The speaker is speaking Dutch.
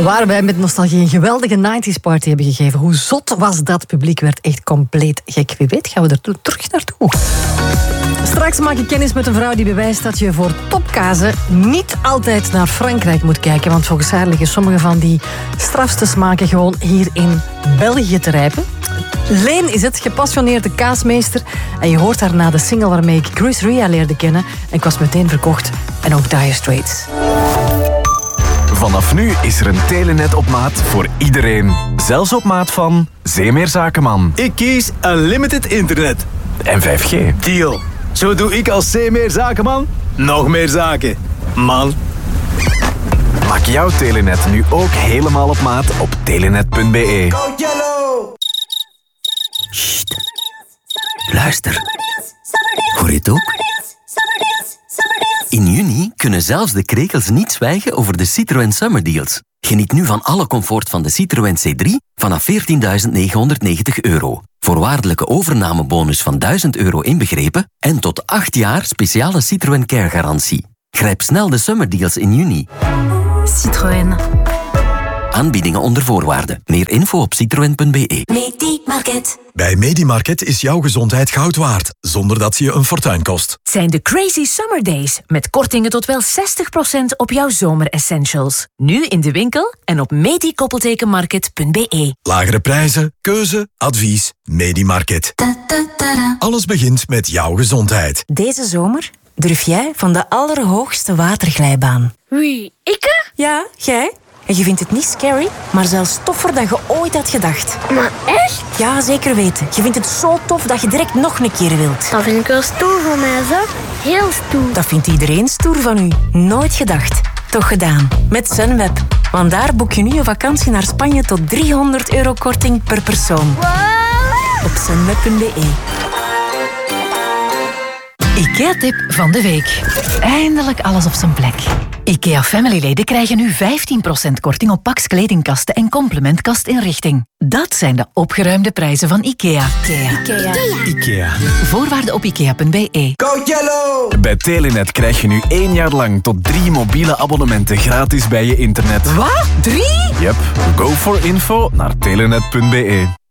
Waar wij met nostalgie een geweldige 90s party hebben gegeven. Hoe zot was dat? Het publiek werd echt compleet gek. Wie weet gaan we er terug naartoe. Straks maak ik kennis met een vrouw die bewijst dat je voor topkazen niet altijd naar Frankrijk moet kijken. Want volgens haar liggen sommige van die strafste smaken gewoon hier in België te rijpen. Leen is het, gepassioneerde kaasmeester. En je hoort haar na de single waarmee ik Chris Ria leerde kennen. En ik was meteen verkocht. En ook Dire Straits. Vanaf nu is er een telenet op maat voor iedereen. Zelfs op maat van Zeemeer Zakenman. Ik kies Unlimited Internet. En 5G. Deal. Zo doe ik als Zeemeer Zakenman nog meer zaken. Man. Maak jouw telenet nu ook helemaal op maat op telenet.be. Go Yellow! Sst. Luister. Hoor je het ook? In juni kunnen zelfs de krekels niet zwijgen over de Citroën Summer Deals. Geniet nu van alle comfort van de Citroën C3 vanaf €14.990. Voorwaardelijke overnamebonus van €1.000 inbegrepen en tot 8 jaar speciale Citroën Care garantie. Grijp snel de Summer Deals in juni. Citroën. Aanbiedingen onder voorwaarden. Meer info op citroen.be. Medimarket. Bij Medimarket is jouw gezondheid goud waard, zonder dat ze je een fortuin kost. Het zijn de Crazy Summer Days, met kortingen tot wel 60% op jouw zomeressentials. Nu in de winkel en op medi-market.be. Lagere prijzen, keuze, advies, Medimarket. Alles begint met jouw gezondheid. Deze zomer durf jij van de allerhoogste waterglijbaan. Wie, ikke? Ja, jij. En je vindt het niet scary, maar zelfs toffer dan je ooit had gedacht. Maar echt? Ja, zeker weten. Je vindt het zo tof dat je direct nog een keer wilt. Dat vind ik wel stoer van mij, zo. Heel stoer. Dat vindt iedereen stoer van u. Nooit gedacht. Toch gedaan. Met Sunweb. Want daar boek je nu een vakantie naar Spanje tot €300 korting per persoon. Wow. Op sunweb.be. IKEA-tip van de week. Eindelijk alles op zijn plek. IKEA Family-leden krijgen nu 15% korting op Pax kledingkasten en complementkastinrichting. Dat zijn de opgeruimde prijzen van IKEA. IKEA. Voorwaarden op ikea.be. Go Yellow! Bij Telenet krijg je nu 1 jaar lang tot 3 mobiele abonnementen gratis bij je internet. Wat? 3? Yep. Go for info naar telenet.be.